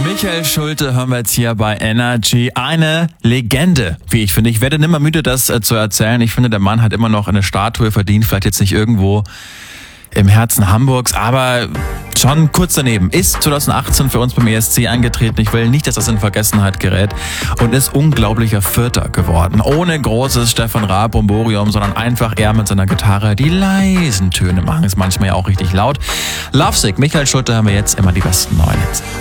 Michael Schulte hören wir jetzt hier bei Energy. Eine Legende, wie ich finde. Ich werde nimmer müde, das zu erzählen. Ich finde, der Mann hat immer noch eine Statue verdient. Vielleicht jetzt nicht irgendwo im Herzen Hamburgs, aber schon kurz daneben. Ist 2018 für uns beim ESC angetreten. Ich will nicht, dass das in Vergessenheit gerät. Und ist unglaublicher Vierter geworden. Ohne großes Stefan Raab Bromborium, sondern einfach er mit seiner Gitarre. Die leisen Töne machen es manchmal ja auch richtig laut. Lovesick, Michael Schulte, haben wir jetzt immer die besten neuen Hits.